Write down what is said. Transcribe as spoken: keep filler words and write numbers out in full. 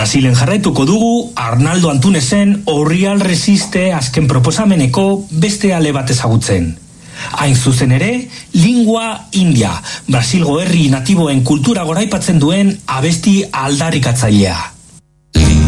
Brasilen jarraituko dugu Arnaldo Antunesen Orrial Resiste azken proposameneko beste ale bat ezagutzen. Hain zuzen ere, Lingua India, Brasilgo herri natiboen kultura goraipatzen duen abesti aldarrikatzailea.